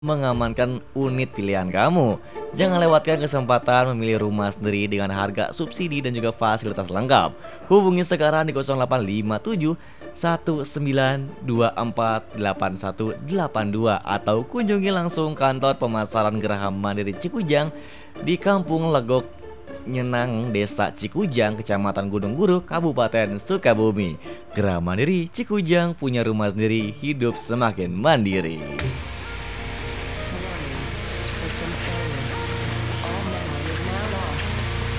mengamankan unit pilihan kamu. Jangan lewatkan kesempatan memilih rumah sendiri dengan harga subsidi dan juga fasilitas lengkap. Hubungi sekarang di 0857 19248182 atau kunjungi langsung kantor pemasaran Geraha Mandiri Cikujang di Kampung Legok Nyenang, Desa Cikujang, Kecamatan Gunung Guru, Kabupaten Sukabumi. Geraha Mandiri Cikujang, punya rumah sendiri, hidup semakin mandiri.